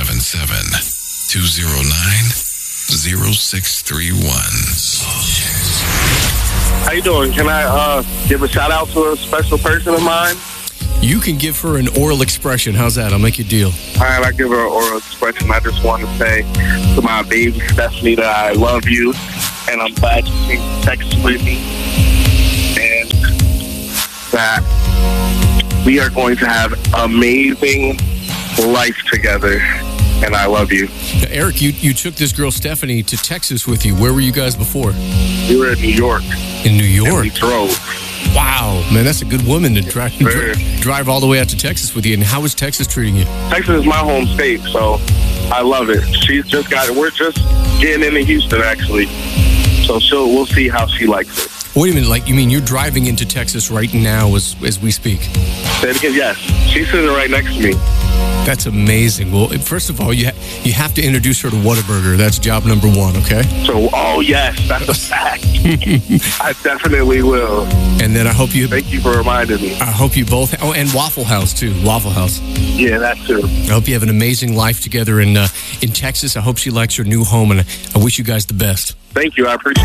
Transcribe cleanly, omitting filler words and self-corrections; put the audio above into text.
877-209-0631. How you doing? Can I give a shout out to a special person of mine? You can give her an oral expression. How's that? I'll make you a deal. All right, I give her an oral expression. I just want to say to my baby Stephanie that I love you, and I'm glad you came to Texas with me, and that we are going to have amazing life together, and I love you. Now, Eric, you took this girl Stephanie to Texas with you. Where were you guys before? We were in New York. In New York? And we drove. Wow, man, that's a good woman to drive all the way out to Texas with you. And how is Texas treating you? Texas is my home state, so I love it. She's just got it. We're just getting into Houston, actually. So we'll see how she likes it. Wait a minute, you mean you're driving into Texas right now as we speak? Say it again, yes. She's sitting right next to me. That's amazing. Well, first of all, you have to introduce her to Whataburger. That's job number one, okay? So, yes, that's a fact. I definitely will. And then thank you for reminding me. I hope you both, and Waffle House too, Waffle House. Yeah, that too. I hope you have an amazing life together in Texas. I hope she likes her new home, and I wish you guys the best. Thank you, I appreciate it.